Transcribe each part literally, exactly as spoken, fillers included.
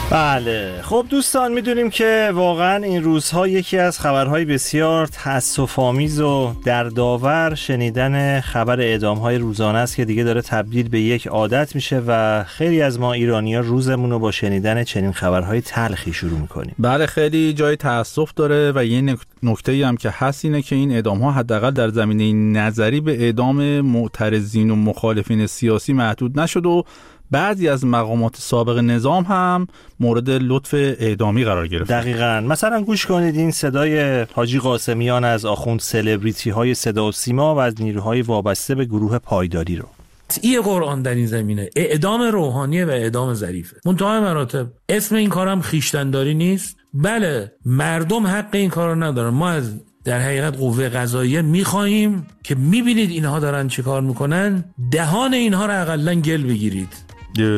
بله خب دوستان، میدونیم که واقعا این روزها یکی از خبرهای بسیار تأسف‌آمیز و دردآور شنیدن خبر اعدام‌های روزانه است که دیگه داره تبدیل به یک عادت میشه و خیلی از ما ایرانی‌ها روزمون رو با شنیدن چنین خبرهای تلخی شروع میکنیم. بله خیلی جای تأسف داره و یه نکته‌ای هم که هست اینه که این اعدام‌ها حداقل در زمینه نظری به اعدام معترضین و مخالفین سیاسی محدود نشد و بعضی از مقامات سابق نظام هم مورد لطف اعدامی قرار گرفت. دقیقاً. مثلا گوش کنید این صدای حاجی قاسمیان از آخوند سلبریتی های صدا و سیما و از نیروهای وابسته به گروه پایداری رو. این قرآن در این زمینه اعدام روحانی و اعدام ظریفه. منتهای مراتب اسم این کارم خویشتن‌داری نیست. بله مردم حق این کارو ندارن. ما از در حقیقت قوه قضاییه میخواهیم که میبینید اینها دارن چی کار میکنن، دهان اینها رو اقلن گل بگیرید.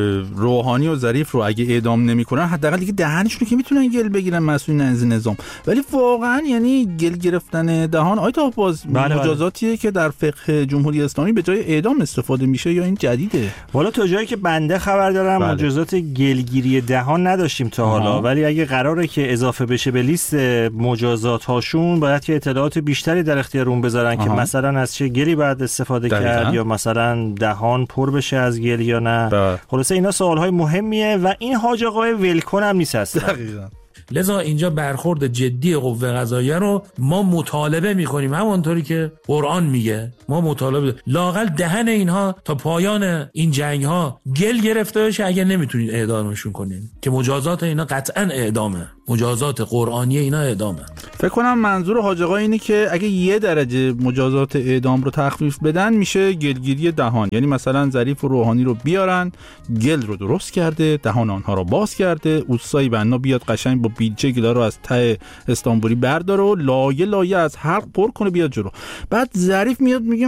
روحانی و ظریف رو اگه اعدام نمیکنن حداقل دیگه دهنشون که میتونن گل بگیرن مسئولین از نظام، ولی واقعا یعنی گل گرفتن دهان آیت باز مجازاتیه که در فقه جمهوری اسلامی به جای اعدام استفاده میشه یا این جدیده؟ والا تا جایی که بنده خبر دارم بله. مجازات گلگیری دهان نداشتیم تا آه. حالا، ولی اگه قراره که اضافه بشه به لیست مجازات هاشون باید که اطلاعات بیشتری در اختیارون بذارن آه. که مثلا از چه گلی باید استفاده دقیقا. کرد یا مثلا دهان پر بشه از گل یا نه بله. خلاصه اینا سوالهای مهمیه و این حاج آقای ولکن هم نیست اصلا. دقیقاً. لذا اینجا برخورد جدی قوه قضاییه رو ما مطالبه میکنیم، همونطوری که قرآن میگه ما مطالبه لااقل دهن اینها تا پایان این جنگ ها گل گرفته بشه اگه نمیتونید اعدامشون کنین، که مجازات اینا قطعا اعدامه، مجازات قرآنی اینا اعدامه. فکر کنم منظور حاج آقا اینه که اگه یه درجه مجازات اعدام رو تخفیف بدن میشه گلگیری دهان، یعنی مثلا ظریف و روحانی رو بیارن گل رو درست کرده، دهان آنها رو باز کرده، اوستای بنا بیاد قشنگ با بیلچه گلا رو از ته استانبولی برداره و لایه لایه از حلق پر کنه بیاد جلو. بعد ظریف میاد میگه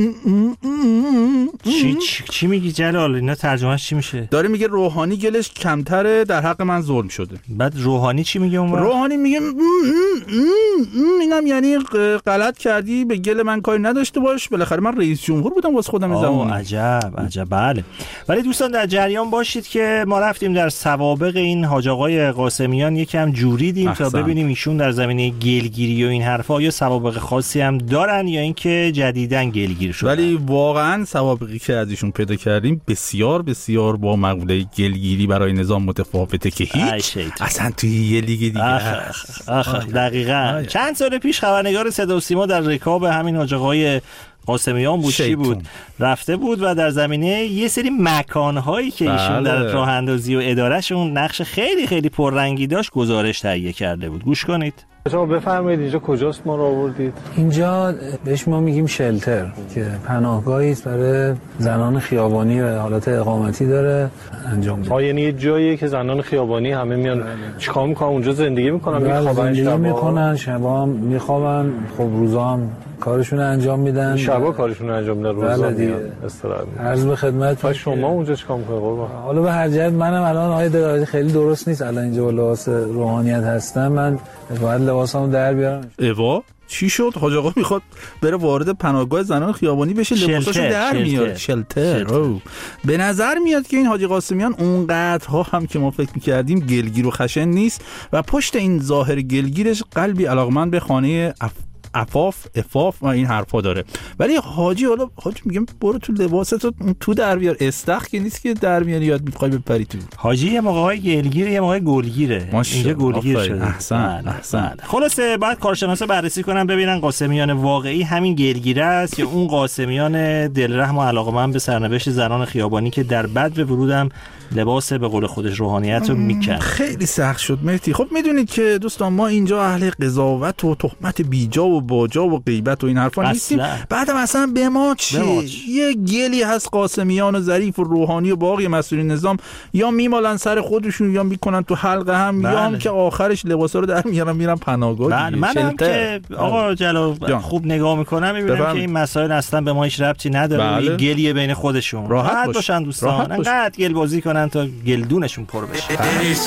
چی چی, چی میگی جلال؟ اینا ترجمهش چی میشه؟ داره میگه روحانی گلش کمتره، در حق من ظلم شده. بعد روحانی چی میگه اون وقت؟ روحانی میگه اینم یعنی غلط کردی، به گل من کاری نداشته باش، بالاخره من رئیس جمهور بودم واسه خودم زمان. عجب عجب. بله ولی دوستان در جریان باشید که ما رفتیم در سوابق این حاج آقای قاسمیان یکم جوریدیم تا ببینیم ایشون در زمینه گلگیری و این حرفا یا سوابق خاصی هم دارن یا اینکه جدیدن گلگیر شدن. ولی واقعا سوابقی که از ایشون پیدا کردیم بسیار بسیار با مقوله گلگیری برای نظام متفاوته که هیچ اصلا توی یه لیگ دیگه هست. آخ دقیقاً. چند سال پیش خبرنگار صدا و سیما در رکاب همین حاج آقای قاسمیان بود چی بود رفته بود و در زمینه یه سری مکانهایی که ایشون در راه اندازی و ادارهشون نقش خیلی خیلی پررنگی داشت گزارش تهیه کرده بود. گوش کنید. شما بفرمایید اینجا کجاست ما رو آوردید؟ اینجا بهش ما میگیم شلتر که پناهگاهی است برای زنان خیابانی و حالت اقامتی داره انجام میده. آ یعنی یه جاییه که زنان خیابانی همه میان چیکار میکنن اونجا زندگی میکنن میخوابن شبا میکنن شبا میخوابن خب روزا هم کارشون انجام میدن شبا کارشون انجام میدن روزا میان استراحت میکنن. عرض به خدمت شما اونجا چیکار میکنید قربان؟ حالا به هر جهت منم الان آقای دراوی خیلی درست نیست الان اینجا لباس روحانیت هستم، من باید لباسامو در بیارم. ایوا چی شد؟ حاج آقا میخواد بره وارد پناهگاه زنان خیابانی بشه لباساشو در میاره. شلتر, شلتر. به نظر میاد که این حاجی قاسمیان اونقدرها هم که ما فکر میکردیم گلگیر و خشن نیست و پشت این ظاهر گلگیرش قلبی علاقمند به خانه اف... عفاف افاف و این حرفا داره. ولی حاجی حالا حاجی میگم برو تو لباستو تو در بیار، استخ که نیست که در میاری یاد میخوای بپری تو. حاجی یه موقعای گلگیره یه موقع گلگیره، اینجا گلگیر شده. احسن احسن. خلاصه بعد کارشناسا بررسی کنن ببینن قاسمیان واقعی همین گلگیره است یا اون قاسمیان دلرحم و علاقه‌مند به سرنوشت زنان خیابانی که در بد ورودم لباس به قول خودش روحانیت رو میکنه. خیلی سخت شد مهدی. خب میدونید که دوستان ما اینجا اهل قضاوت و تهمت بیجا و باجا و غیبت و این حرفا نیستیم. بعدم اصلا به ما چه؟ یه گلی هست قاسمیان و ظریف و روحانی و باقی مسئولین نظام یا میمالن سر خودشون یا میکنن تو حلقه هم بله. یا هم که آخرش لباسا رو در میارن میرن پناهگاه. بله. منم که آقا جلال خوب نگاه میکنم میبینم که این مسائل اصلا به ما هیچ ربطی نداره. بله. یه گلیه بین خودشون. راحت, راحت باشن دوستان. انقدر گل بازی کنن تا گلدونشون پر بشه.